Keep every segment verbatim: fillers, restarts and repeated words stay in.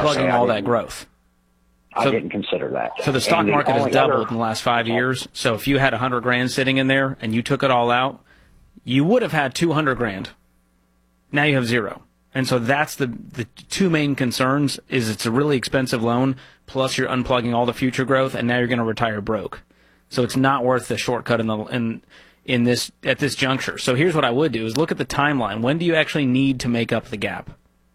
unplugging all that growth. I so, didn't consider that. So the stock market has doubled other, in the last five years. So if you had a hundred grand sitting in there and you took it all out, you would have had two hundred grand. Now you have zero. And so that's the the two main concerns: is it's a really expensive loan, plus you're unplugging all the future growth, and now you're going to retire broke. So it's not worth the shortcut in the in in this at this juncture. So here's what I would do: is look at the timeline. When do you actually need to make up the gap?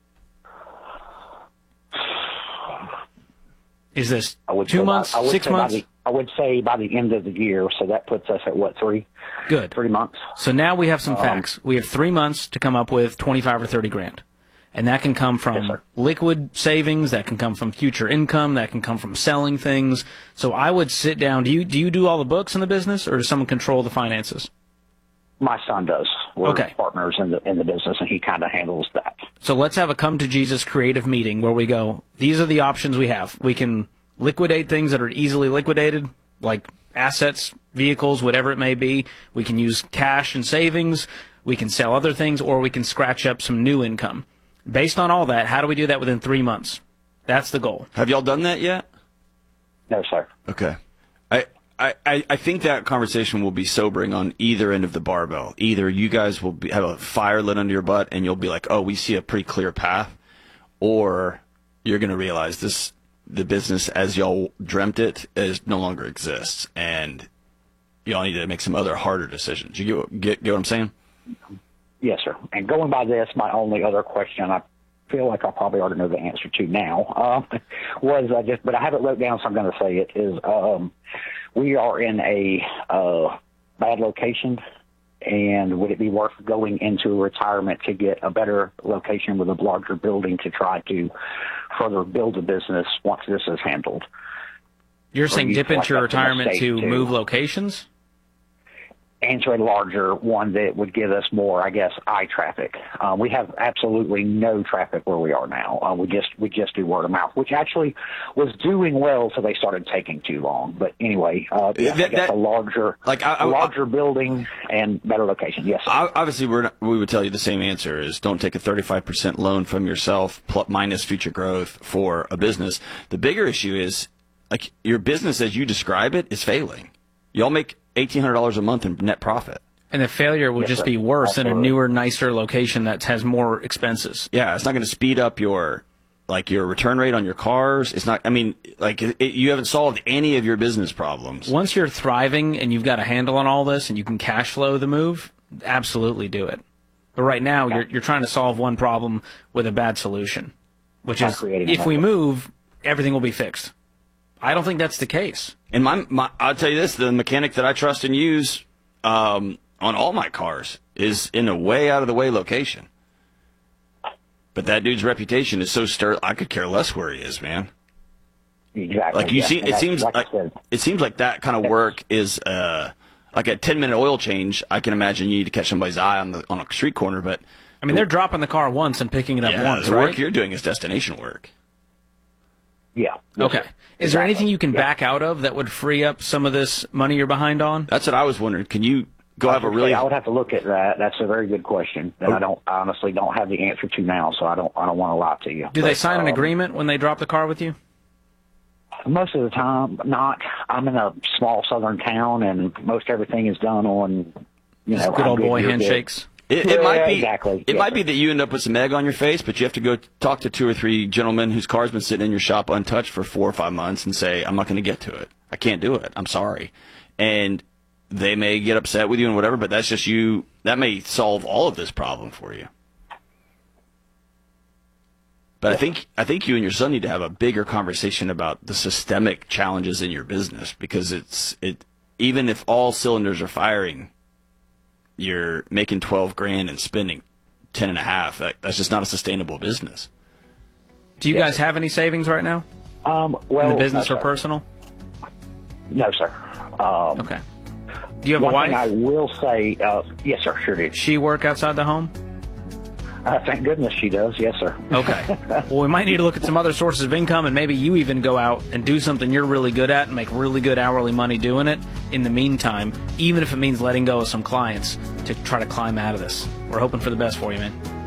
Is this two months, by, six months? The, I would say by the end of the year, so that puts us at what, three? Good. Three months. So now we have some um, facts. We have three months to come up with twenty-five or thirty grand. And that can come from yes, liquid savings, that can come from future income, that can come from selling things. So I would sit down. Do you do you do all the books in the business, or does someone control the finances? My son does. We're okay. partners in the in the business, and he kind of handles that. So let's have a come to Jesus creative meeting where we go, these are the options we have. We can liquidate things that are easily liquidated, like assets, vehicles, whatever it may be. We can use cash and savings. We can sell other things, or we can scratch up some new income. Based on all that, how do we do that within three months? That's the goal. Have y'all done that yet? No, sir. Okay. I, I, I think that conversation will be sobering on either end of the barbell. Either you guys will be, have a fire lit under your butt and you'll be like, oh, we see a pretty clear path, or you're going to realize this the business as y'all dreamt it is no longer exists, and y'all need to make some other harder decisions. You get, get, get what I'm saying? Yes, sir. And going by this, my only other question, I feel like I probably ought to know the answer to now, uh, was uh, just, but I have it wrote down, so I'm going to say it, is um, we are in a uh, bad location, and would it be worth going into retirement to get a better location with a larger building to try to further build a business once this is handled? You're saying dip into your retirement to move locations? Enter a larger one that would give us more, I guess, eye traffic. Uh, we have absolutely no traffic where we are now. Uh, we just we just do word of mouth, which actually was doing well until they started taking too long. But anyway, uh, yeah, that, I guess that, a larger, like I, I, a larger I, building and better location. Yes, sir. Obviously, we're not, we would tell you the same answer is don't take a thirty-five percent loan from yourself plus minus future growth for a business. The bigger issue is like your business as you describe it is failing. Y'all make eighteen hundred dollars a month in net profit. And the failure will yes, just sir. be worse Absolutely. in a newer, nicer location that has more expenses. Yeah, it's not going to speed up your like your return rate on your cars. It's not. I mean, like it, it, you haven't solved any of your business problems. Once you're thriving and you've got a handle on all this and you can cash flow the move, absolutely do it. But right now, yeah. you're you're trying to solve one problem with a bad solution, which not is if we move, everything will be fixed. I don't think that's the case. And my, my, I'll tell you this: the mechanic that I trust and use um, on all my cars is in a way out of the way location. But that dude's reputation is so sterling. I could care less where he is, man. Exactly. Like you yeah. see, it seems like, like it seems like that kind of work is uh, like a ten minute oil change. I can imagine you need to catch somebody's eye on the on a street corner, but I mean, they're dropping the car once and picking it up yeah, once. The right? work you're doing is destination work. Yeah. Okay. Is there anything you can yeah. back out of that would free up some of this money you're behind on? That's what I was wondering. Can you go have a really? I would have to look at that. That's a very good question that oh. I don't I honestly don't have the answer to now. So I don't I don't want to lie to you. Do but, they sign um, an agreement when they drop the car with you? Most of the time, not. I'm in a small southern town, and most everything is done on you know good old good, boy handshakes. It, it yeah, might be exactly. It yes, might sir. be that you end up with some egg on your face, but you have to go talk to two or three gentlemen whose car's been sitting in your shop untouched for four or five months and say, "I'm not going to get to it. I can't do it. I'm sorry." And they may get upset with you and whatever, but that's just you. That may solve all of this problem for you. But I think I think you and your son need to have a bigger conversation about the systemic challenges in your business, because it's it even if all cylinders are firing, you're making twelve grand and spending ten and a half. That, that's just not a sustainable business. Do you yes. guys have any savings right now? Um, well, in the business no, or personal? No, sir. Um, okay. Do you have one a wife? Thing I will say, uh, yes, sir. Sure do. She work outside the home? Uh, thank goodness she does. Yes, sir. Okay. Well, we might need to look at some other sources of income, and maybe you even go out and do something you're really good at and make really good hourly money doing it in the meantime, even if it means letting go of some clients to try to climb out of this. We're hoping for the best for you, man.